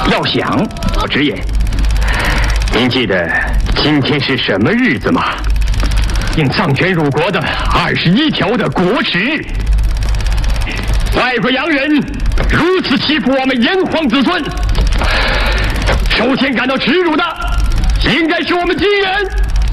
要想，老职爷，您记得今天是什么日子吗？应丧权辱国的21条的国耻日。外国洋人如此欺负我们炎黄子孙，首先感到耻辱的，应该是我们金人。